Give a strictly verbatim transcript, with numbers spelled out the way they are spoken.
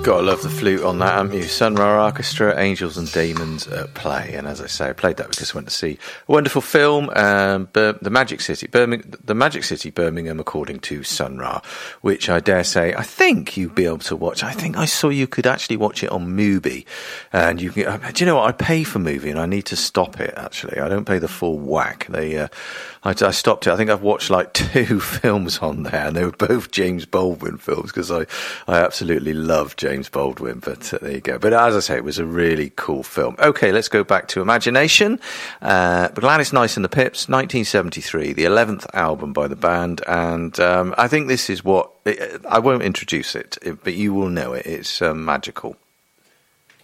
Gotta love the flute on that, haven't you? Sun Ra Orchestra, Angels and Demons at Play. And as I say, I played that because I went to see a wonderful film, um, Bir- the Magic City, Birmingham, the Magic City, Birmingham, according to Sun Ra, which I dare say, I think you'd be able to watch. I think I saw you could actually watch it on Mubi. And you can, uh, do you know what? I pay for Mubi and I need to stop it, actually. I don't pay the full whack. They, uh, I, I stopped it. I think I've watched like two films on there, and they were both James Baldwin films because I, I absolutely love James Baldwin. But uh, there you go. But as I say, it was a really cool film. Okay, let's go back to Imagination. Uh, Gladys Knight and the Pips, nineteen seventy-three, the eleventh album by the band, and um, I think this is what it, I won't introduce it, but you will know it. It's uh, magical.